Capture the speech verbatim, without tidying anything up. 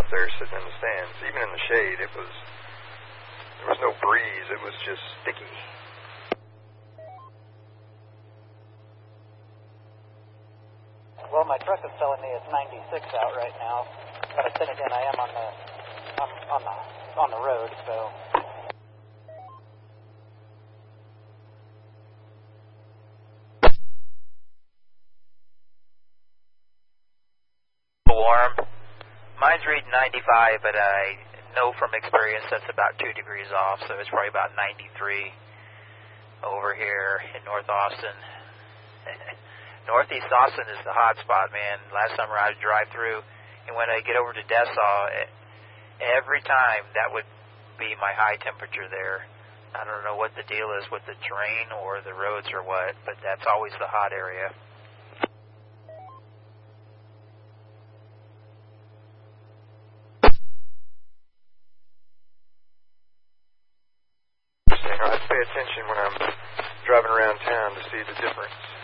up there sitting in the stands. Even in the shade, it was, there was no breeze. It was just sticky. Well, my truck is telling me it's ninety-six out right now, but then again, I am on the on, on the on the road, so. Warm. Mine's reading ninety-five, but I know from experience that's about two degrees off, so it's probably about ninety-three over here in North Austin. Northeast Austin is the hot spot, man. Last summer I would drive through, and when I get over to Dessau, every time that would be my high temperature there. I don't know what the deal is with the terrain or the roads or what, but that's always the hot area. I pay attention when I'm driving around town to see the difference.